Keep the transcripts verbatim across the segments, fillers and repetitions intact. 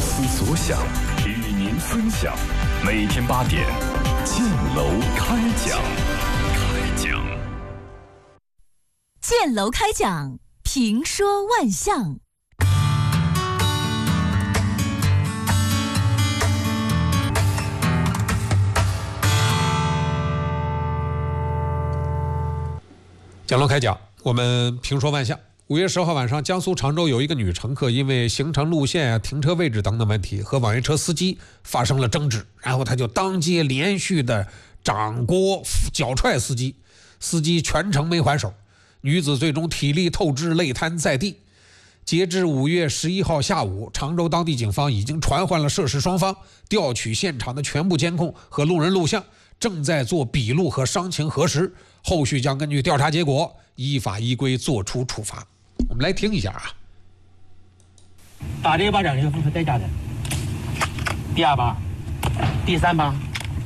思所想，与您分享。每天八点，建楼开讲。开讲。 建楼开讲，评说万象。 建楼开讲，我们评说万象。五月十号晚上，江苏常州有一个女乘客因为行程路线啊、停车位置等等问题，和网约车司机发生了争执，然后她就当街连续的掌掴、脚踹司机，司机全程没还手，女子最终体力透支，累瘫在地。截至五月十一号下午，常州当地警方已经传唤了涉事双方，调取现场的全部监控和路人录像，正在做笔录和伤情核实，后续将根据调查结果依法依规作出处罚。我们来听一下啊。 打这一巴掌是要付出代价的。第二巴，第三巴。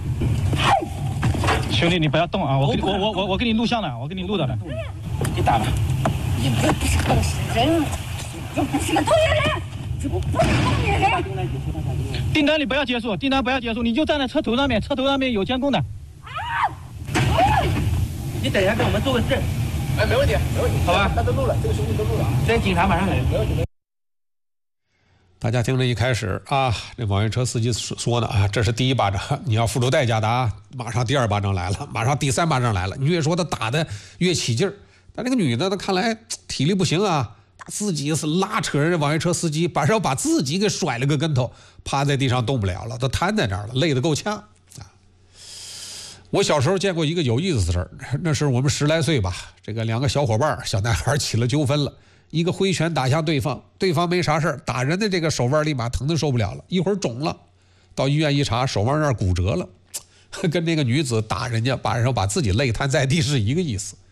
兄弟，你不要动啊！我给你我我我我给你录像了，我给你录到了。 你打吧。 你不是个人，又不是个同龄人，这不不是同龄人。 订单你不要结束，订单不要结束，你就站在车头上面，车头上面有监控的。 啊！ 你等一下给我们做个证。 哎，没问题，没问题， 好吧？ 他都录了，这个兄弟都录了啊。 这警察马上来。 没问题。 大家听着一开始啊，这网约车司机说呢啊，这是第一巴掌，你要付出代价的啊。马上第二巴掌来了，马上第三巴掌来了。你越说他打的越起劲儿，但这个女的她看来体力不行啊，把自己是拉扯人网约车司机，把要把自己给甩了个跟头，趴在地上动不了了，都瘫在那儿了，累得够呛。我小时候见过一个有意思的事儿，那是我们十来岁吧，这个两个小伙伴小男孩起了纠纷了，一个挥拳打向对方，对方没啥事儿，打人的这个手腕立马疼得受不了了，一会儿肿了，到医院一查，手腕那儿骨折了，跟那个女子打人家把然后把自己累瘫在地是一个意思。